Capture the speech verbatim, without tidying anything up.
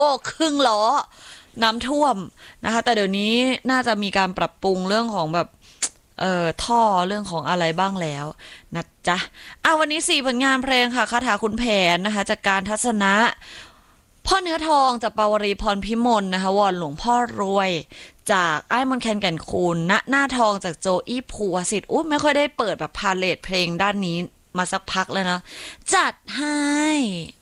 โอ้ครึ่งล้อน้ำท่วมนะคะแต่เดี๋ยวนี้น่าจะมีการปรับปรุงเรื่องของแบบเอ่อท่อเรื่องของอะไรบ้างแล้วนะจ๊ะอ่ะวันนี้สี่ผลงานเพลงค่ะคาถาคุณแผนนะคะจากการทัศนะพ่อเนื้อทองจากปาวรีพรพิมลนะคะวอนหลวงพ่อรวยจากไอ้มนต์แคนแก่นคูณณหน้าทองจากโจอี้ภูวสิทธิ์อุ้ยไม่ค่อยได้เปิดแบบพาเลทเพลงด้านนี้มาสักพักเลยนะจัดให้